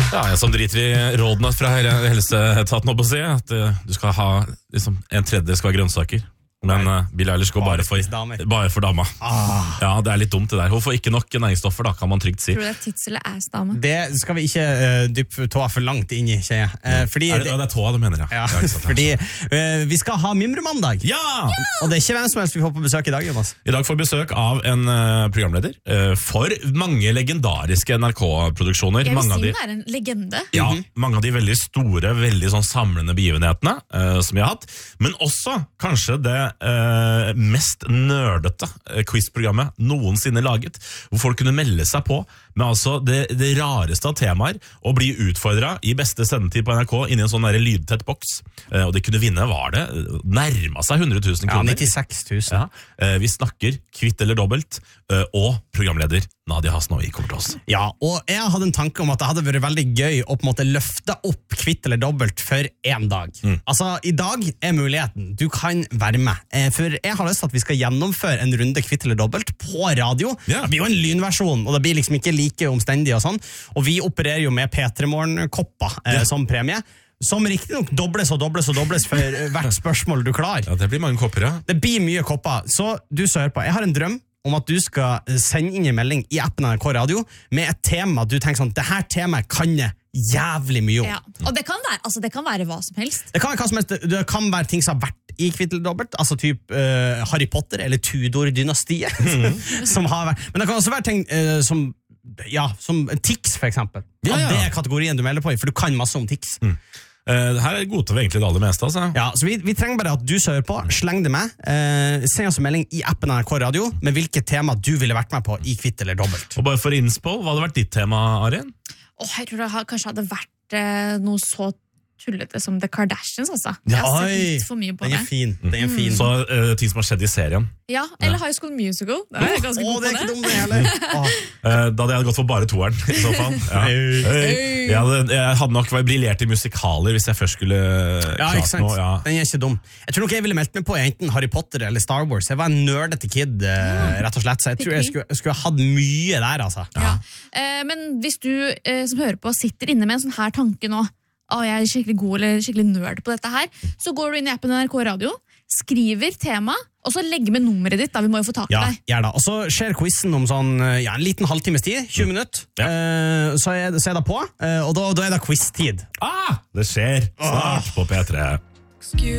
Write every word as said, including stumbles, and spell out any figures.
Ja, jeg som driter i rådene fra helseetaten opp å si, at uh, du skal ha, liksom, en tredjedel skal være grønnsaker. Men uh, Billie Eilish går bare for, bare for dama. Ah. Ja, det er litt dumt det der. Hun får ikke nok næringsstoffer, da kan man trygt si. Tror du det er tits eller ass dame? Det skal vi ikke uh, dyppe tåa for langt inn i, kjenner jeg. Uh, fordi er det, det er tåa du mener, ja. ja fordi uh, vi skal ha Mimremandag. Ja! ja! Og det er ikke hvem som helst vi får på besøk i dag, Jonas. I dag får vi besøk av en uh, programleder uh, for mange legendariske N R K-produksjoner. Jeg vil mange si de, den er en legende. Ja, mm-hmm. mange av de veldig store, veldig sånn samlende begivenhetene uh, som vi har hatt. Men også kanskje det uh, mest nørdete quizprogrammet noensinne laget, hvor folk kunne melde seg på med altså det, det rareste av temaer og bli utfordret i beste sendetid på N R K inni en sånn der lydtett boks. Eh, og det kunne vinne, var det, nærmet seg hundre tusen kroner. Ja, nittiseks tusen. Ja, eh, vi snakker kvitt eller dobbelt, eh, og programleder Nadia Hasnoui kommer til oss. Ja, og jeg hadde en tanke om at det hadde vært veldig gøy å på en måte løfte opp kvitt eller dobbelt for en dag. Mm. Altså, i dag er muligheten. Du kan være med. Eh, for jeg har lyst til at vi skal gjennomføre en runde kvitt eller dobbelt på radio. Yeah. Det blir jo en lynversjon, og det blir liksom ikke like omstendig og sånn. Og vi opererer jo med P tre Morgen-kopper eh, yeah. som premie. Som riktig nok dobles og dobles og dobles for hvert spørsmål du klarer. Ja, det blir mange kopper, ja. Det blir mye kopper. Så du som hører på, jeg har en drøm om at du skal sende inn en melding i appen N R K Radio med et tema du tenker sånn, det her temaet kan jeg jævlig mye om. Ja. Og det kan, være, altså det kan være hva som helst. Det kan være hva som helst. Det kan være ting som har vært i kvitt eller dobbelt, altså typ uh, Harry Potter eller Tudor-dynastiet. Mm. som har vært. Men det kan også være ting uh, som ja, som Tix for eksempel. Ja, ja. Det er kategorien du melder på i, for du kan masse om Tix. Mm. Uh, her godtar vi egentlig det aller meste, altså. Ja, så vi, vi trenger bare at du sører på, sleng det med, uh, send oss en melding i appen N R K Radio med hvilket tema du ville vært med på i kvitt eller dobbelt. Og bare for innspo, hva hadde vært ditt tema, Arjen? Åh, jeg tror det kanskje hadde vært uh, noe så tullete som The Kardashians, altså. Ja, jeg har sett litt for mye på den er det. Fin, den er fin. Mm. Så uh, ting som har skjedd i serien. Ja, eller ja. High School Musical. Det er ganske oh, god det på er det. ikke dum det heller. Oh. Uh, da hadde jeg gått for bare toeren, i så fall. Ja. Hey. Hey. Jeg, hadde, jeg hadde nok briljert i musikaler hvis jeg først skulle ja, klart noe. Ja. Den er ikke dum. Jeg tror nok jeg ville meldt meg på enten Harry Potter eller Star Wars. Jeg var en nerdete kid, uh, rett og slett. Så jeg tror jeg skulle, jeg skulle hatt mye der, altså. Ja. Ja. Uh, men hvis du uh, som hører på sitter inne med en sånn her tanke nå, å, jeg er skikkelig god eller skikkelig nerd på dette her, så går du inn i appen N R K Radio, skriver tema, og så legger med nummeret ditt, da vi må jo få tak i ja, deg. Ja da, og så skjer quizen om sånn, ja, en liten halvtimes tid, tjue minutter, ja. uh, så, er, så er det på, uh, og da, da er det quiz-tid. Ah, det skjer snart på P tre.